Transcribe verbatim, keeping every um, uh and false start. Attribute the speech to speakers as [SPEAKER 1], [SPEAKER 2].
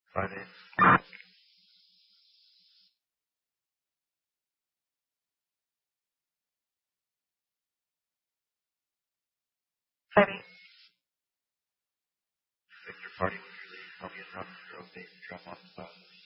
[SPEAKER 1] Friday.
[SPEAKER 2] Friday.
[SPEAKER 1] Victor party was really helping out for update and drop off stuff.